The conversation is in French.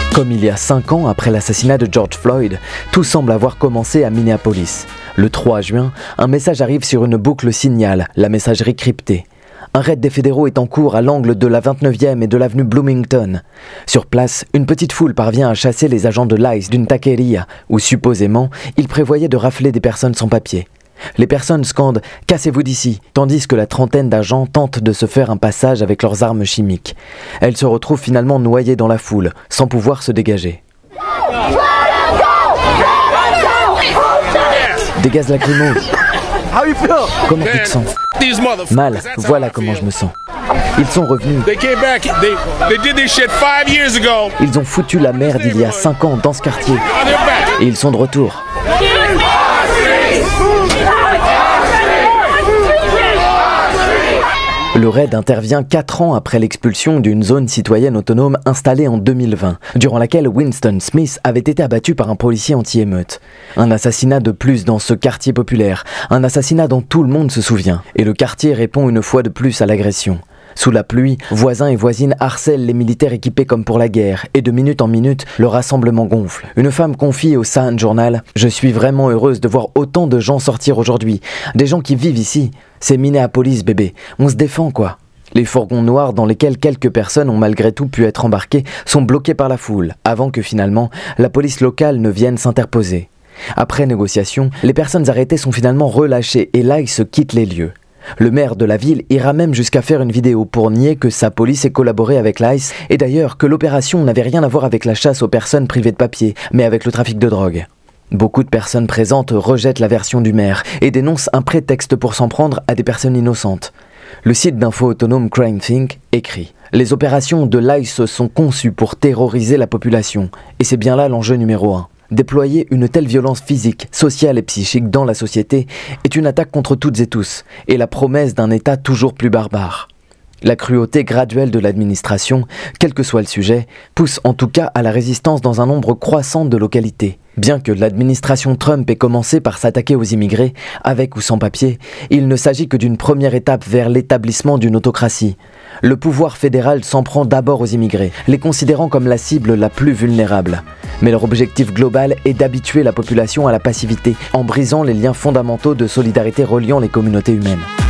Comme il y a 5 ans après l'assassinat de George Floyd, tout semble avoir commencé à Minneapolis. Le 3 juin, un message arrive sur une boucle Signal, la messagerie cryptée. Un raid des fédéraux est en cours à l'angle de la 29e et de l'avenue Bloomington. Sur place, une petite foule parvient à chasser les agents de l'ICE d'une taqueria où, supposément, ils prévoyaient de rafler des personnes sans papier. Les personnes scandent « Cassez-vous d'ici !» tandis que la trentaine d'agents tentent de se faire un passage avec leurs armes chimiques. Elles se retrouvent finalement noyées dans la foule, sans pouvoir se dégager. Des gaz lacrymaux. Comment tu te sens ? Mal, voilà comment je me sens. Ils sont revenus. Ils ont foutu la merde il y a 5 ans dans ce quartier. Et ils sont de retour. Le raid intervient 4 ans après l'expulsion d'une zone citoyenne autonome installée en 2020, durant laquelle Winston Smith avait été abattu par un policier anti-émeute. Un assassinat de plus dans ce quartier populaire, un assassinat dont tout le monde se souvient, et le quartier répond une fois de plus à l'agression. Sous la pluie, voisins et voisines harcèlent les militaires équipés comme pour la guerre, et de minute en minute, le rassemblement gonfle. Une femme confie au Sun Journal « Je suis vraiment heureuse de voir autant de gens sortir aujourd'hui. Des gens qui vivent ici. C'est Minneapolis, bébé. On se défend, quoi. » Les fourgons noirs dans lesquels quelques personnes ont malgré tout pu être embarquées sont bloqués par la foule, avant que finalement, la police locale ne vienne s'interposer. Après négociation, les personnes arrêtées sont finalement relâchées et l'ICE quitte les lieux. Le maire de la ville ira même jusqu'à faire une vidéo pour nier que sa police ait collaboré avec l'ICE et d'ailleurs que l'opération n'avait rien à voir avec la chasse aux personnes privées de papier, mais avec le trafic de drogue. Beaucoup de personnes présentes rejettent la version du maire et dénoncent un prétexte pour s'en prendre à des personnes innocentes. Le site d'info autonome CrimeThink écrit « Les opérations de l'ICE sont conçues pour terroriser la population, et c'est bien là l'enjeu numéro 1. Déployer une telle violence physique, sociale et psychique dans la société est une attaque contre toutes et tous, et la promesse d'un État toujours plus barbare. La cruauté graduelle de l'administration, quel que soit le sujet, pousse en tout cas à la résistance dans un nombre croissant de localités. Bien que l'administration Trump ait commencé par s'attaquer aux immigrés, avec ou sans papier, il ne s'agit que d'une première étape vers l'établissement d'une autocratie. Le pouvoir fédéral s'en prend d'abord aux immigrés, les considérant comme la cible la plus vulnérable. Mais leur objectif global est d'habituer la population à la passivité, en brisant les liens fondamentaux de solidarité reliant les communautés humaines.